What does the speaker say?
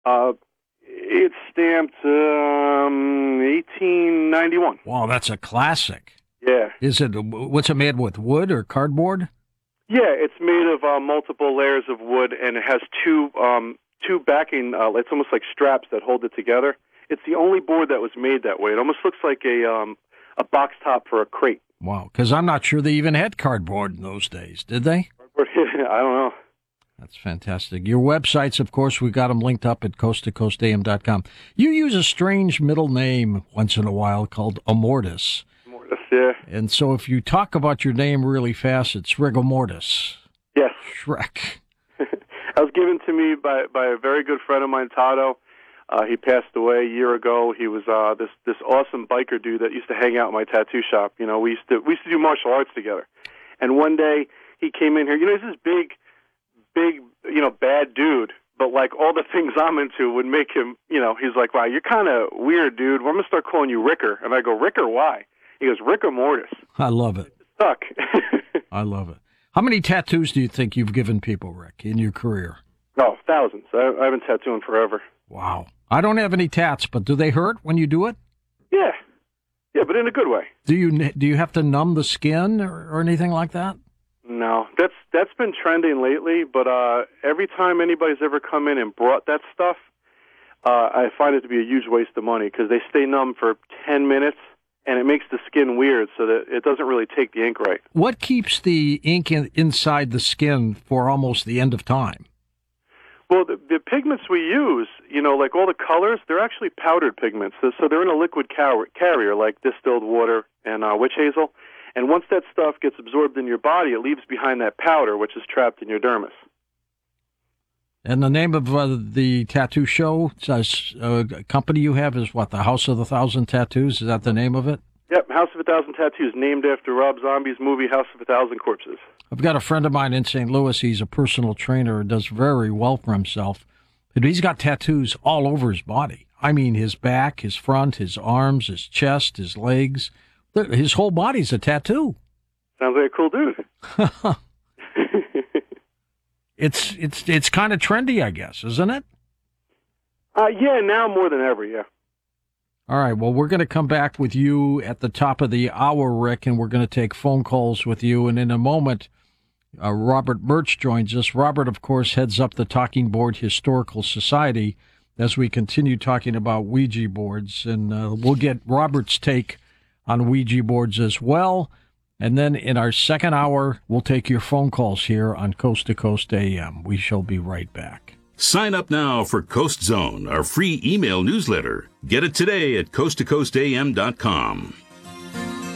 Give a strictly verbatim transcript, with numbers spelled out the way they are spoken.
Uh, it's stamped um, eighteen ninety-one. Wow, that's a classic. Yeah. Is it? What's it made with? Wood or cardboard? Yeah, it's made of uh, multiple layers of wood, and it has two um, two backing. Uh, it's almost like straps that hold it together. It's the only board that was made that way. It almost looks like a um, a box top for a crate. Wow, because I'm not sure they even had cardboard in those days, did they? I don't know. That's fantastic. Your websites, of course, we've got them linked up at coast to coast a m dot com. You use a strange middle name once in a while called Immortus. Immortus, yeah. And so if you talk about your name really fast, it's Rigor Mortis. Yes. Shrek. That was given to me by, by a very good friend of mine, Tato. Uh, he passed away a year ago. He was uh, this this awesome biker dude that used to hang out in my tattoo shop. You know, we used to we used to do martial arts together. And one day he came in here. You know, he's this big, big, you know, bad dude. But like all the things I'm into would make him, you know, he's like, wow, you're kind of weird, dude. Well, I'm gonna start calling you Ricker. And I go, Ricker, why? He goes, Rigor Mortis. I love it. Stuck. I love it. How many tattoos do you think you've given people, Rick, in your career? Oh, thousands. I, I've been tattooing forever. Wow. I don't have any tats, but do they hurt when you do it? Yeah. Yeah, but in a good way. Do you do you have to numb the skin or, or anything like that? No. That's that's been trending lately, but uh, every time anybody's ever come in and brought that stuff, uh, I find it to be a huge waste of money because they stay numb for ten minutes, and it makes the skin weird so that it doesn't really take the ink right. What keeps the ink in, inside the skin for almost the end of time? Well, the, the pigments we use, you know, like all the colors, they're actually powdered pigments. So, so they're in a liquid car- carrier like distilled water and uh, witch hazel. And once that stuff gets absorbed in your body, it leaves behind that powder, which is trapped in your dermis. And the name of uh, the tattoo show, uh, uh, company you have is what, the House of the Thousand Tattoos? Is that the name of it? Yep, House of a Thousand Tattoos, named after Rob Zombie's movie House of a Thousand Corpses. I've got a friend of mine in Saint Louis. He's a personal trainer and does very well for himself. But he's got tattoos all over his body. I mean, his back, his front, his arms, his chest, his legs. His whole body's a tattoo. Sounds like a cool dude. it's it's it's kind of trendy, I guess, isn't it? Uh, yeah, now more than ever, yeah. All right, well, we're going to come back with you at the top of the hour, Rick, and we're going to take phone calls with you. And in a moment, uh, Robert Birch joins us. Robert, of course, heads up the Talking Board Historical Society as we continue talking about Ouija boards. And uh, we'll get Robert's take on Ouija boards as well. And then in our second hour, we'll take your phone calls here on Coast to Coast A M. We shall be right back. Sign up now for Coast Zone, our free email newsletter. Get it today at coast to coast a m dot com.